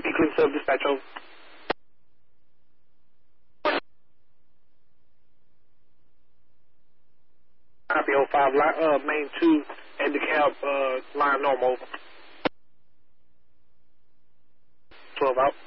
CP Clean Sub Dispatch over. Copy 05, main 2 at the cab, line normal over. 12 out.